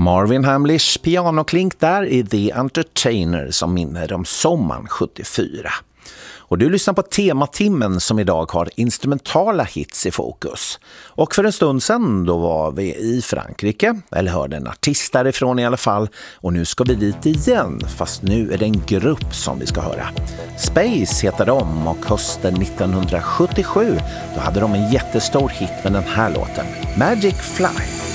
Marvin Hamlish pianoklink där i The Entertainer som minner om sommaren 74. Och du lyssnar på Tematimmen som idag har instrumentala hits i fokus. Och för en stund sedan då var vi i Frankrike, eller hörde en artist därifrån i alla fall. Och nu ska vi dit igen, fast nu är det en grupp som vi ska höra. Space heter de och hösten 1977 då hade de en jättestor hit med den här låten, Magic Fly.